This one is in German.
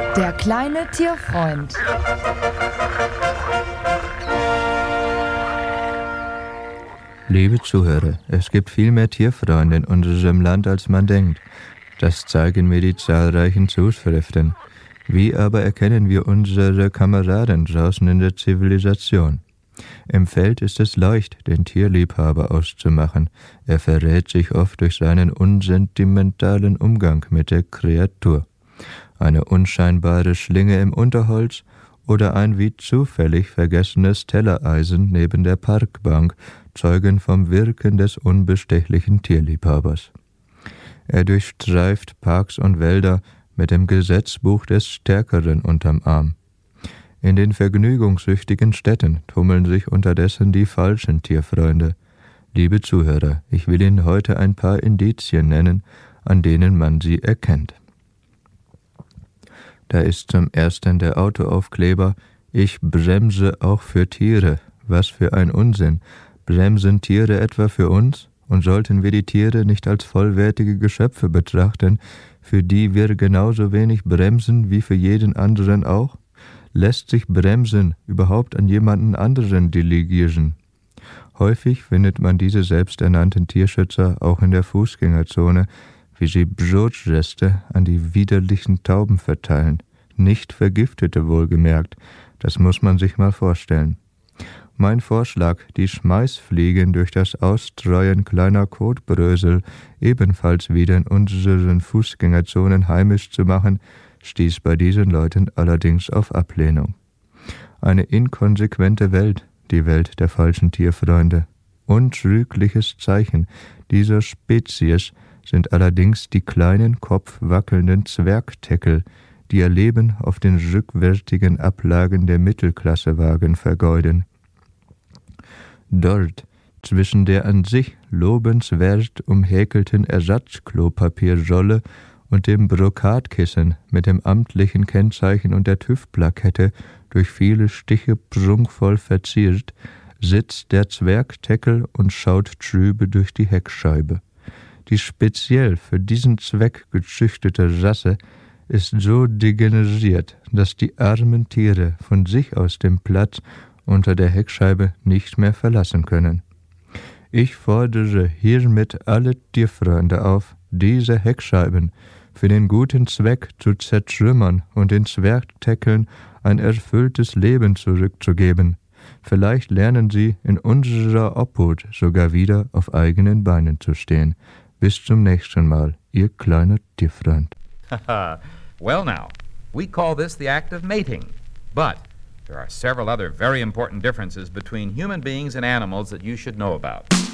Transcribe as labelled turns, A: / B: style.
A: Der kleine Tierfreund.
B: Liebe Zuhörer, es gibt viel mehr Tierfreunde in unserem Land, als man denkt. Das zeigen mir die zahlreichen Zuschriften. Wie aber erkennen wir unsere Kameraden draußen in der Zivilisation? Im Feld ist es leicht, den Tierliebhaber auszumachen. Er verrät sich oft durch seinen unsentimentalen Umgang mit der Kreatur. Eine unscheinbare Schlinge im Unterholz oder ein wie zufällig vergessenes Tellereisen neben der Parkbank zeugen vom Wirken des unbestechlichen Tierliebhabers. Er durchstreift Parks und Wälder mit dem Gesetzbuch des Stärkeren unterm Arm. In den vergnügungssüchtigen Städten tummeln sich unterdessen die falschen Tierfreunde. Liebe Zuhörer, ich will Ihnen heute ein paar Indizien nennen, an denen man sie erkennt. Da ist zum ersten der Autoaufkleber: Ich bremse auch für Tiere. Was für ein Unsinn! Bremsen Tiere etwa für uns? Und sollten wir die Tiere nicht als vollwertige Geschöpfe betrachten, für die wir genauso wenig bremsen wie für jeden anderen auch? Lässt sich Bremsen überhaupt an jemanden anderen delegieren? Häufig findet man diese selbsternannten Tierschützer auch in der Fußgängerzone, wie sie Brotreste an die widerlichen Tauben verteilen. Nicht vergiftete wohlgemerkt, das muss man sich mal vorstellen. Mein Vorschlag, die Schmeißfliegen durch das Ausstreuen kleiner Kotbrösel ebenfalls wieder in unseren Fußgängerzonen heimisch zu machen, stieß bei diesen Leuten allerdings auf Ablehnung. Eine inkonsequente Welt, die Welt der falschen Tierfreunde. Untrügliches Zeichen dieser Spezies sind allerdings die kleinen kopfwackelnden Zwergteckel, die ihr Leben auf den rückwärtigen Ablagen der Mittelklassewagen vergeuden. Dort, zwischen der an sich lobenswert umhäkelten Ersatzklopapierrolle und dem Brokatkissen mit dem amtlichen Kennzeichen und der TÜV-Plakette durch viele Stiche prunkvoll verziert, sitzt der Zwergteckel und schaut trübe durch die Heckscheibe. Die speziell für diesen Zweck gezüchtete Rasse ist so degeneriert, dass die armen Tiere von sich aus den Platz unter der Heckscheibe nicht mehr verlassen können. Ich fordere hiermit alle Tierfreunde auf, diese Heckscheiben für den guten Zweck zu zertrümmern und den Zwergteckeln ein erfülltes Leben zurückzugeben. Vielleicht lernen sie in unserer Obhut sogar wieder auf eigenen Beinen zu stehen. Bis zum nächsten Mal, Ihr kleiner Tierfreund.
C: Well now, we call this the act of mating, but there are several other very important differences between human beings and animals that you should know about.